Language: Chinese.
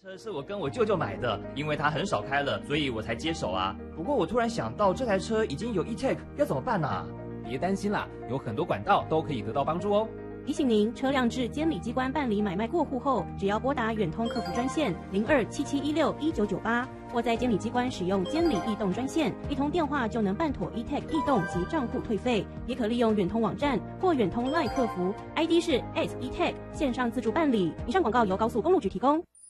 车是我跟我舅舅买的，因为他很少开了，所以我才接手啊。不过我突然想到，这台车已经有 e-tag， 该怎么办啊？ 别担心啦，有很多管道都可以得到帮助哦。 提醒您，车辆至监理机关办理买卖过户后，只要拨打远通客服专线0277161998，或在监理机关使用监理易动专线，一通电话就能办妥 e-tag 易动及账户退费。也可利用远通网站或远通 LINE 客服 ，ID 是 @e-tag 线上自助办理。以上广告由高速公路局提供。